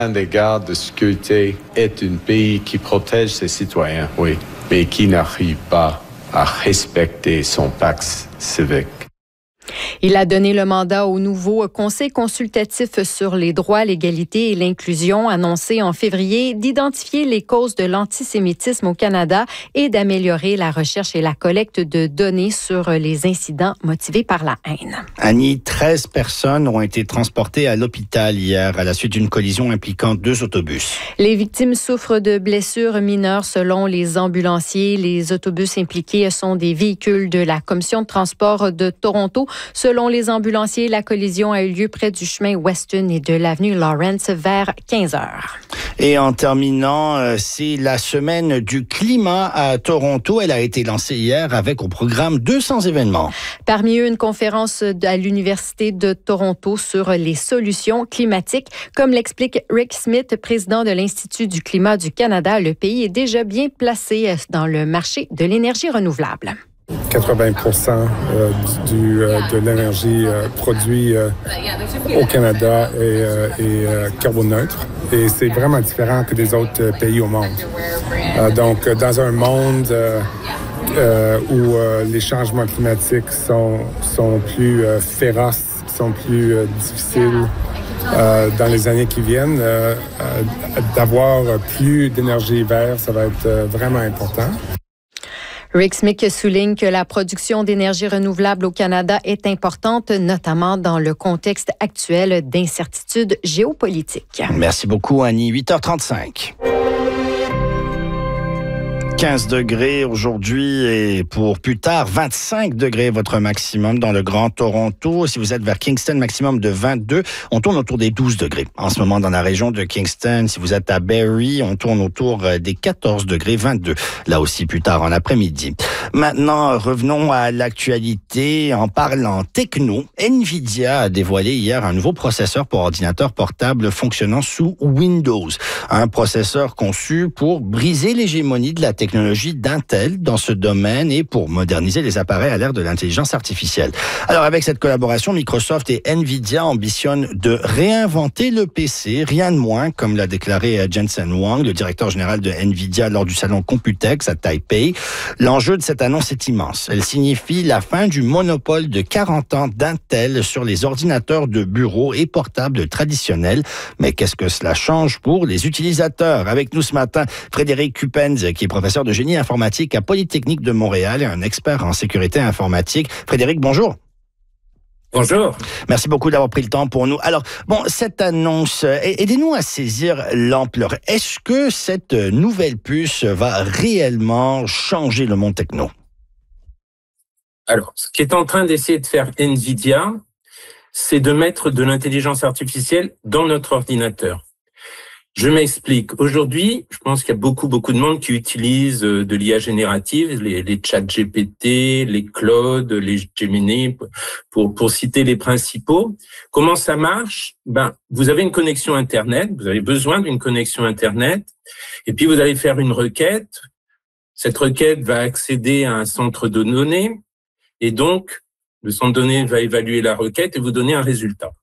des gardes de sécurité est un pays qui protège ses citoyens, oui, mais qui n'arrive pas à respecter son pacte civique. Il a donné le mandat au nouveau Conseil consultatif sur les droits, l'égalité et l'inclusion annoncé en février d'identifier les causes de l'antisémitisme au Canada et d'améliorer la recherche et la collecte de données sur les incidents motivés par la haine. Annie, 13 personnes ont été transportées à l'hôpital hier à la suite d'une collision impliquant 2 autobus. Les victimes souffrent de blessures mineures selon les ambulanciers. Les autobus impliqués sont des véhicules de la Commission de transport de Toronto. Selon les ambulanciers, la collision a eu lieu près du chemin Weston et de l'avenue Lawrence vers 15 heures. Et en terminant, c'est la semaine du climat à Toronto. Elle a été lancée hier avec au programme 200 événements. Parmi eux, une conférence à l'Université de Toronto sur les solutions climatiques. Comme l'explique Rick Smith, président de l'Institut du climat du Canada, le pays est déjà bien placé dans le marché de l'énergie renouvelable. 80% de l'énergie produite au Canada est carboneutre et c'est vraiment différent que des autres pays au monde. Donc, dans un monde où les changements climatiques sont plus féroces, sont plus difficiles dans les années qui viennent, d'avoir plus d'énergie verte, ça va être vraiment important. Rick Smith souligne que la production d'énergie renouvelable au Canada est importante, notamment dans le contexte actuel d'incertitude géopolitique. Merci beaucoup, Annie. 8h35. 15 degrés aujourd'hui et pour plus tard, 25 degrés votre maximum dans le Grand Toronto. Si vous êtes vers Kingston, maximum de 22. On tourne autour des 12 degrés. En ce moment, dans la région de Kingston, si vous êtes à Barrie, on tourne autour des 14 degrés, 22. Là aussi, plus tard en après-midi. Maintenant, revenons à l'actualité. En parlant techno, NVIDIA a dévoilé hier un nouveau processeur pour ordinateur portable fonctionnant sous Windows. Un processeur conçu pour briser l'hégémonie de la technologie d'Intel dans ce domaine et pour moderniser les appareils à l'ère de l'intelligence artificielle. Alors, avec cette collaboration, Microsoft et NVIDIA ambitionnent de réinventer le PC, rien de moins, comme l'a déclaré Jensen Huang, le directeur général de NVIDIA lors du salon Computex à Taipei. L'enjeu de cette annonce est immense. Elle signifie la fin du monopole de 40 ans d'Intel sur les ordinateurs de bureau et portables traditionnels. Mais qu'est-ce que cela change pour les utilisateurs? Avec nous ce matin, Frédéric Cupenz, qui est professeur de génie informatique à Polytechnique de Montréal et un expert en sécurité informatique. Frédéric, bonjour. Bonjour. Merci beaucoup d'avoir pris le temps pour nous. Alors, cette annonce, aidez-nous à saisir l'ampleur. Est-ce que cette nouvelle puce va réellement changer le monde techno? Alors, ce qui est en train d'essayer de faire NVIDIA, c'est de mettre de l'intelligence artificielle dans notre ordinateur. Je m'explique. Aujourd'hui, je pense qu'il y a beaucoup de monde qui utilise de l'IA générative, les chats GPT, les Claude, les Gemini, pour citer les principaux. Comment ça marche? Vous avez une connexion Internet, vous avez besoin d'une connexion Internet, et puis vous allez faire une requête. Cette requête va accéder à un centre de données, et donc, le centre de données va évaluer la requête et vous donner un résultat.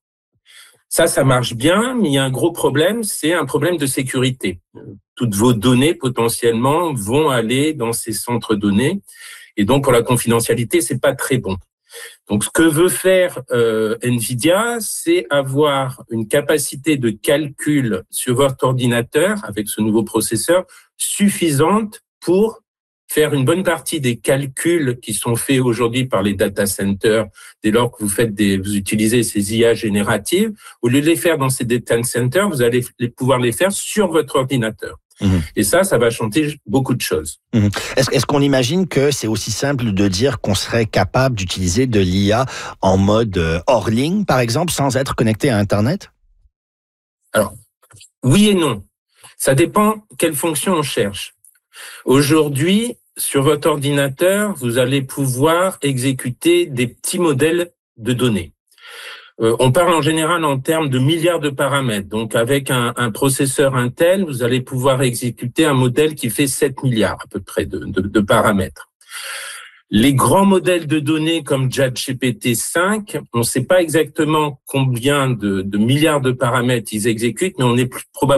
Ça marche bien, mais il y a un gros problème, c'est un problème de sécurité. Toutes vos données, potentiellement, vont aller dans ces centres de données. Et donc, pour la confidentialité, c'est pas très bon. Donc, ce que veut faire NVIDIA, c'est avoir une capacité de calcul sur votre ordinateur, avec ce nouveau processeur, suffisante pour faire une bonne partie des calculs qui sont faits aujourd'hui par les data centers, dès lors que vous utilisez ces IA génératives, au lieu de les faire dans ces data centers, vous allez pouvoir les faire sur votre ordinateur. Et ça va changer beaucoup de choses. Est-ce qu'on imagine que c'est aussi simple de dire qu'on serait capable d'utiliser de l'IA en mode hors ligne, par exemple, sans être connecté à Internet? Alors, oui et non. Ça dépend quelle fonction on cherche. Aujourd'hui, sur votre ordinateur, vous allez pouvoir exécuter des petits modèles de données. On parle en général en termes de milliards de paramètres. Donc, avec un processeur Intel, vous allez pouvoir exécuter un modèle qui fait 7 milliards à peu près de paramètres. Les grands modèles de données comme ChatGPT-5, on ne sait pas exactement combien de milliards de paramètres ils exécutent, mais on est probablement